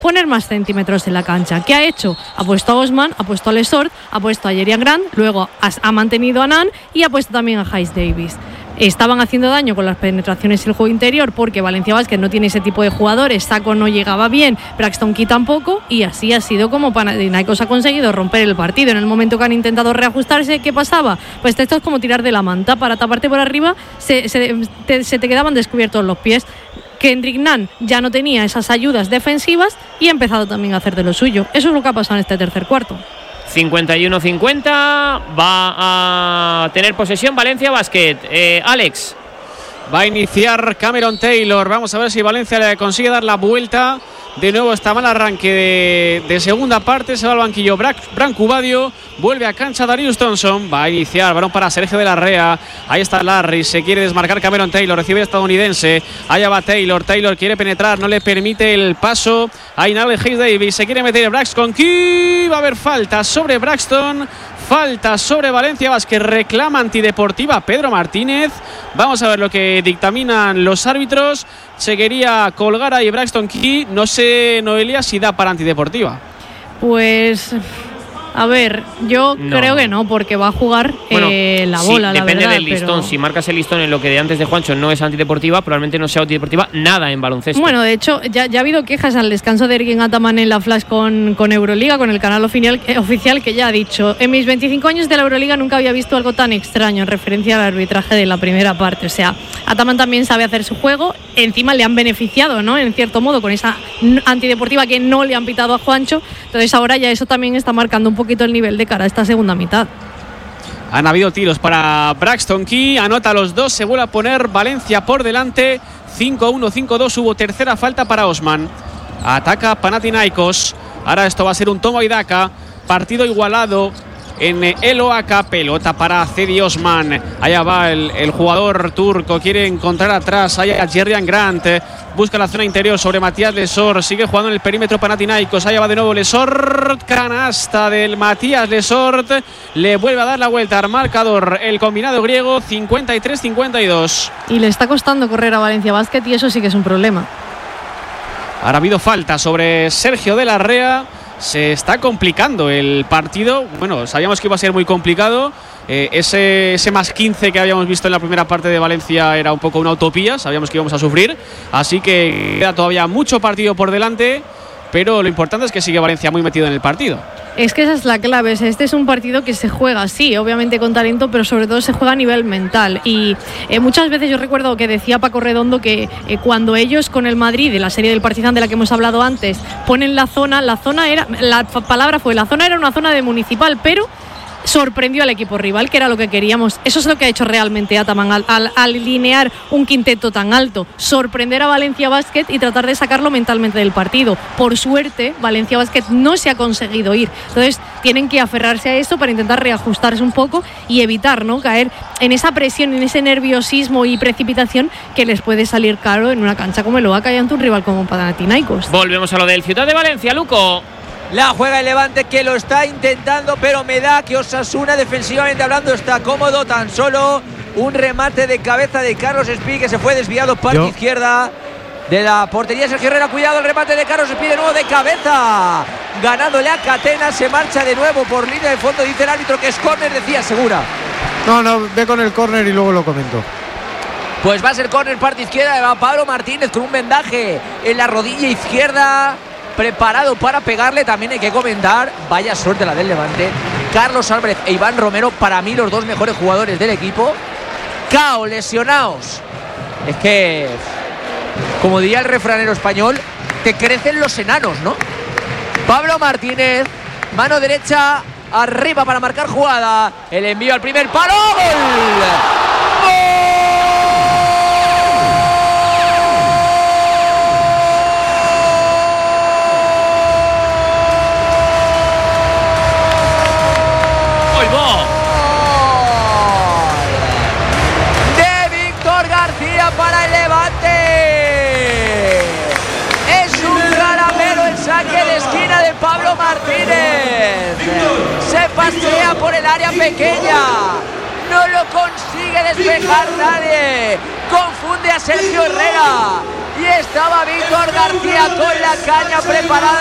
poner más centímetros en la cancha. ¿Qué ha hecho? Ha puesto a Osman, ha puesto a Lesort, ha puesto a Jerian Grant, luego ha mantenido a Nan y ha puesto también a Hayes Davis. Estaban haciendo daño con las penetraciones y el juego interior porque Valencia Basket no tiene ese tipo de jugadores. Sacco no llegaba bien, Braxton Key tampoco, y así ha sido como Panathinaikos ha conseguido romper el partido. En el momento que han intentado reajustarse, ¿qué pasaba? Pues esto es como tirar de la manta. Para taparte por arriba se te quedaban descubiertos los pies. Kendrick Nunn ya no tenía esas ayudas defensivas y ha empezado también a hacer de lo suyo. Eso es lo que ha pasado en este tercer cuarto. 51-50, va a tener posesión Valencia Basket. Alex. Va a iniciar Cameron Taylor. Vamos a ver si Valencia le consigue dar la vuelta. De nuevo está mal arranque de segunda parte. Se va al banquillo Branco Badio. Vuelve a cancha Darius Thompson. Va a iniciar, balón para Sergio de la Rea. Ahí está Larry, se quiere desmarcar Cameron Taylor. Recibe el estadounidense. Allá va Taylor quiere penetrar, no le permite el paso. Ahí Nable Hayes Davis, se quiere meter Braxton Key. Va a haber falta sobre Braxton. Falta sobre Valencia Basket. Reclama antideportiva Pedro Martínez. Vamos a ver lo que dictaminan los árbitros. Se quería colgar ahí Braxton Key. No sé, Noelia, si da para antideportiva. Pues a ver, yo creo que no, porque va a jugar la bola, la depende verdad, del listón. pero... Si marcas el listón en lo que de antes de Juancho no es antideportiva, probablemente no sea antideportiva nada en baloncesto. Bueno, de hecho, ya ha habido quejas al descanso de Ergin Ataman en la Flash con Euroliga, con el canal oficial, que ya ha dicho: en mis 25 años de la Euroliga nunca había visto algo tan extraño, en referencia al arbitraje de la primera parte. O sea, Ataman también sabe hacer su juego. Encima le han beneficiado, ¿no?, en cierto modo, con esa antideportiva que no le han pitado a Juancho. Entonces ahora ya eso también está marcando un poquito el nivel de cara a esta segunda mitad. Han habido tiros para Braxton Key, anota los dos, se vuelve a poner Valencia por delante. 5-1, 5-2, hubo tercera falta para Osman. Ataca Panathinaikos. Ahora esto va a ser un toma y daca. Partido igualado en el Oaca. Pelota para Cedi Osman. Allá va el jugador turco. Quiere encontrar atrás. Allá Jerian Grant. Busca la zona interior sobre Matías Lesort. Sigue jugando en el perímetro Panathinaikos. Allá va de nuevo Lesort. Canasta del Matías Lesort. Le vuelve a dar la vuelta al marcador el combinado griego. 53-52. Y le está costando correr a Valencia Basket, y eso sí que es un problema. Ahora ha habido falta sobre Sergio de la Rea. Se está complicando el partido. Bueno, sabíamos que iba a ser muy complicado. Ese más 15 que habíamos visto en la primera parte de Valencia era un poco una utopía. Sabíamos que íbamos a sufrir. Así que queda todavía mucho partido por delante. Pero lo importante es que sigue Valencia muy metido en el partido. Es que esa es la clave. Este es un partido que se juega, sí, obviamente con talento, pero sobre todo se juega a nivel mental. Y muchas veces yo recuerdo que decía Paco Redondo que cuando ellos con el Madrid, de la serie del Partizan de la que hemos hablado antes, ponen la zona era, la palabra fue, la zona era una zona de Municipal, pero sorprendió al equipo rival, que era lo que queríamos. Eso es lo que ha hecho realmente Ataman al alinear un quinteto tan alto: sorprender a Valencia Basket y tratar de sacarlo mentalmente del partido. Por suerte, Valencia Basket no se ha conseguido ir, entonces tienen que aferrarse a eso para intentar reajustarse un poco y evitar, ¿no?, caer en esa presión, en ese nerviosismo y precipitación que les puede salir caro en una cancha como el Oaca y ante un rival como Panathinaikos. Volvemos a lo del Ciudad de Valencia, Luco. La juega el Levante, que lo está intentando, pero me da que Osasuna, defensivamente hablando, está cómodo. Tan solo un remate de cabeza de Carlos Espí, que se fue desviado parte izquierda de la portería Sergio Herrera. Cuidado, el remate de Carlos Espí de nuevo de cabeza, ganándole a Catena. Se marcha de nuevo por línea de fondo, dice el árbitro que es córner, decía Segura. No, ve con el córner y luego lo comento. Pues va a ser córner parte izquierda, va Pablo Martínez con un vendaje en la rodilla izquierda, preparado para pegarle. También hay que comentar, vaya suerte la del Levante, Carlos Álvarez e Iván Romero, para mí los dos mejores jugadores del equipo, cao, lesionados. Es que, como diría el refranero español, te crecen los enanos, ¿no? Pablo Martínez, mano derecha arriba para marcar jugada, el envío al primer palo, ¡gol! ¡Gol! Para el Levante, es un caramelo el saque de esquina de Pablo Martínez. Se pasea por el área pequeña, no lo consigue despejar nadie, confunde a Sergio Herrera, y estaba Víctor García con la caña preparada.